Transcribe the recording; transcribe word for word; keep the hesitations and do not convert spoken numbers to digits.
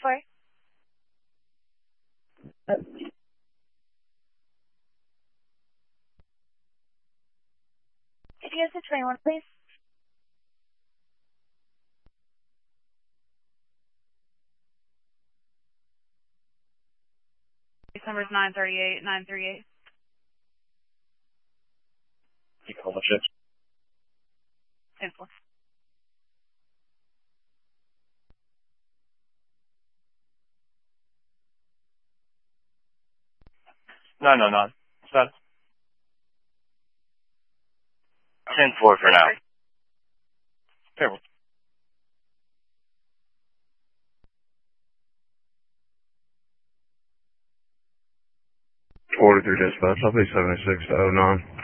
for? Uh, Could you use the twenty-one, please? Case number is nine thirty-eight, nine thirty-eight. You call the chips? ten four. No, no, no. Status? ten four for now. Terrible. forty-three dispatch, I'll be seventy-six to oh nine.